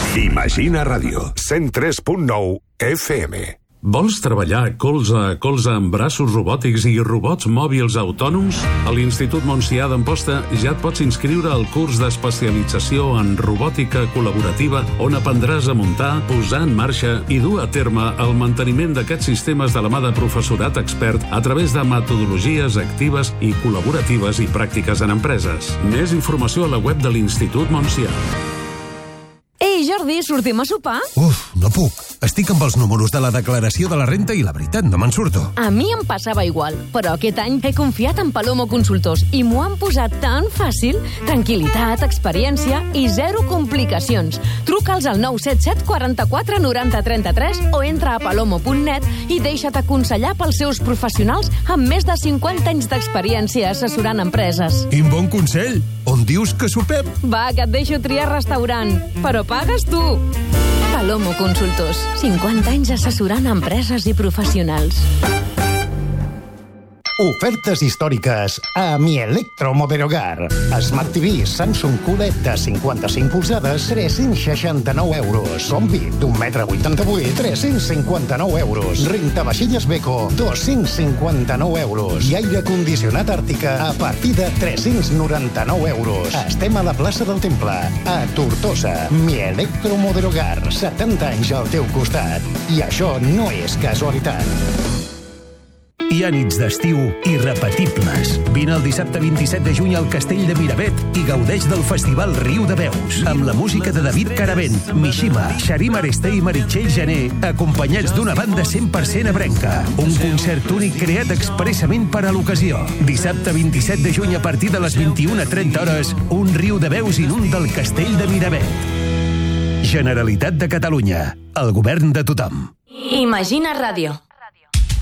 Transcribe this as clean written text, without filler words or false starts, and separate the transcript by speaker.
Speaker 1: Imagina Ràdio, 103.9 FM.
Speaker 2: Vols treballar colze a colze amb braços robòtics i robots mòbils autònoms? A l'Institut Montsià d'Amposta ja et pots inscriure al curs d'especialització en robòtica col·laborativa, on aprendràs a muntar, posar en marxa i dur a terme el manteniment d'aquests sistemes de la mà de professorat expert a través de metodologies actives i col·laboratives i pràctiques en empreses. Més informació a la web de l'Institut Montsià.
Speaker 3: Ei, Jordi, sortim a sopar?
Speaker 4: No puc. Estic amb els números de la declaració de la renta i la veritat, no me'n surto.
Speaker 3: A mi em passava igual, però aquest any he confiat en Palomo Consultors i m'ho han posat tan fàcil. Tranquil·litat, experiència i zero complicacions. Truca'ls al 977 44 90 33 o entra a palomo.net i deixa't aconsellar pels seus professionals amb més de 50 anys d'experiència assessorant empreses.
Speaker 4: Quin bon consell! On dius que sopem?
Speaker 3: Va, que et deixo triar restaurant, però pagues tu. Palomo Consultors, 50 anys assessorant empreses i professionals.
Speaker 5: Ofertes històriques a Mi Electromoderogar. Smart TV Samsung QLED de 55 polzades, 369 euros. Combi d'1,88 m, 359 euros. Rentavaixelles Beko, 259 euros. I aire condicionat Àrtica a partir de 399 euros. Estem a la plaça del Temple, a Tortosa. Mi Electromoderogar, 70 anys al teu costat. I això no és casualitat.
Speaker 6: Hi ha nits d'estiu irrepetibles. Vine el dissabte 27 de juny al Castell de Miravet i gaudeix del Festival Riu de Veus, amb la música de David Caravent, Mishima, Xarim Aresté i Meritxell Jané, acompanyats d'una banda 100% ebrenca. Un concert únic creat expressament per a l'ocasió. Dissabte 27 de juny a partir de les 21:30 hores, un Riu de Veus inunda el Castell de Miravet. Generalitat de Catalunya. El govern de tothom.
Speaker 7: Imagina Ràdio.